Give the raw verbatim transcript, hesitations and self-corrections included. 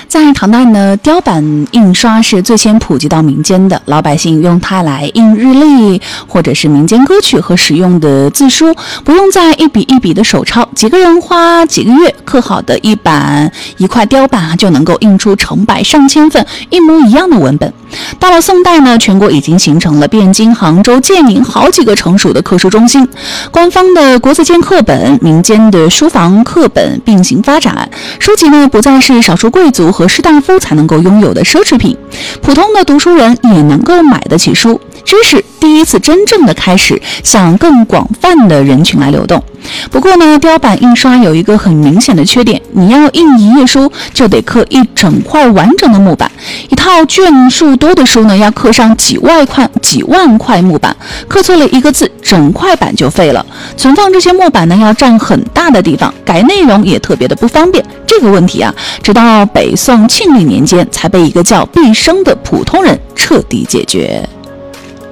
在唐代呢，雕版印刷是最先普及到民间的，老百姓用它来印日历或者是民间歌曲和使用的字书，不用再一笔一笔的手抄，几个人花几个月刻好的一版一块雕版啊，就能够印出成百上千份一模一样的文本。到了宋代呢，全国已经形成了汴京、杭州、建宁好几个成熟的刻书中心，官方的国字间课本、民间的书房课本并行发展，书籍呢不再是少数贵族和士大夫才能够拥有的奢侈品，普通的读书人也能够买得起书，知识第一次真正的开始向更广泛的人群来流动。不过呢，雕版印刷有一个很明显的缺点，你要印一页书就得刻一整块完整的木板，一套卷数多的书呢要刻上几万块几万块木板，刻错了一个字，整块板就废了。存放这些木板呢要占很大的地方，改内容也特别的不方便。这个问题啊，直到北宋庆历年间才被一个叫毕升的普通人彻底解决。